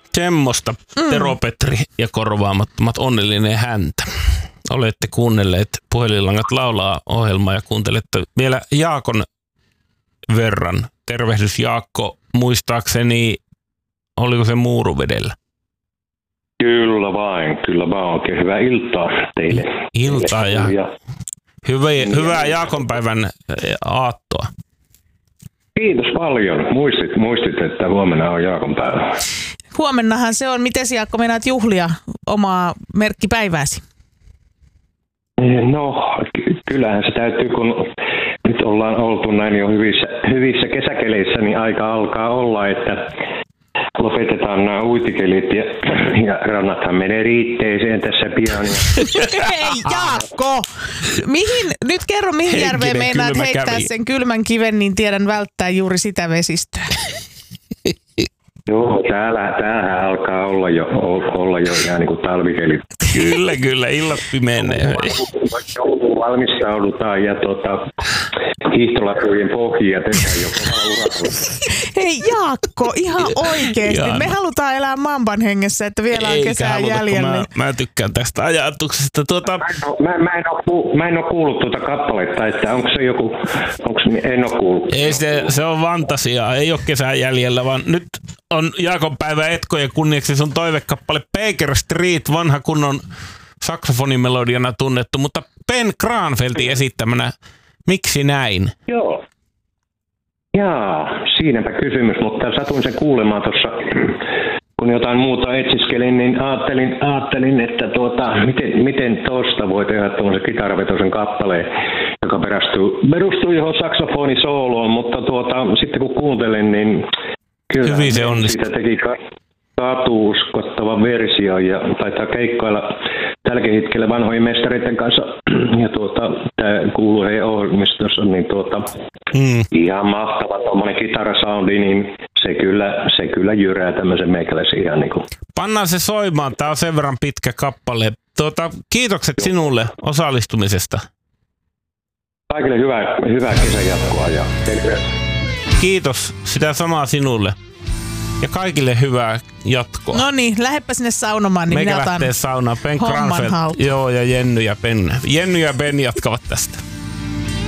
Semmosta. Tero Petri ja korvaamattomat onnellinen häntä. Olette kuunnelleet Puhelinlangat laulaa -ohjelmaa ja kuuntelette vielä Jaakon verran. Tervehdys Jaakko, muistaakseni, oliko se Muuruvedellä? Kyllä vain. Oikein hyvää iltaa teille. Iltaa ja hyvää Jaakonpäivän aattoa. Kiitos paljon. Muistit, että huomenna on Jaakonpäivä. Huomennahan se on. Mites Jaakko meinaat juhlia omaa merkkipäivääsi? No, kyllähän se täytyy, kun nyt ollaan oltu näin jo hyvissä kesäkeleissä, niin aika alkaa olla, että lopetetaan nämä uitikelit ja rannathan menee riitteeseen tässä pian. Hei Jaakko! Nyt kerro mihin järveen meinaat heittää sen kylmän kiven, niin tiedän välttää juuri sitä vesistöä. Joo, täällähän alkaa olla jo ihan niin kuin talvikelit. Kyllä, illat pimenee. Valmistaudutaan ja hiihtolatujen pohjia tehdään jo kovalla uralla. Hei Jaakko, ihan oikeesti. Me halutaan elää mamban hengessä, että vielä on kesää jäljellä. Mä tykkään tästä ajatuksesta. Mä en ole kuullut tuota kappaletta, että onko se joku, en ole kuullut. Ei se on fantasiaa, ei ole kesää jäljellä, vaan nyt on Jaakonpäivä Etkojen kunniaksi sun toivekappale Baker Street, vanha kunnon saksofonimelodiana tunnettu, mutta Ben Granfeldtin esittämänä. Miksi näin? Joo. Jaa, siinäpä kysymys, mutta satuin sen kuulemaan tuossa, kun jotain muuta etsiskelin, niin ajattelin että miten tuosta voi tehdä tuollaisen kitaravetoisen kappaleen, joka perustuu johon saksofonisooloon, mutta sitten kun kuuntelin, niin kyllä hyvin se onnistuu. Siitä teki katuuskottava versio ja taitaa keikkoilla tälläkin hetkellä vanhojen mestareiden kanssa ja tämä kuuluu heidän ohjelmistossa, niin ihan mahtava tuommoinen kitarasoundi, niin se kyllä jyrää tämmöisen meikäläisen ihan niin kuin. Pannaan se soimaan, tää on sen verran pitkä kappale. Kiitokset sinulle osallistumisesta. Kaikille hyvää kesän jatkoa ja terveys. Kiitos, sitä samaa sinulle. Ja kaikille hyvää jatkoa. No niin, lähdepä sinne saunomaan, niin minä otan saunaan. Ben homman Granfeldt, haltuun. joo, ja Jenny ja Ben jatkavat tästä.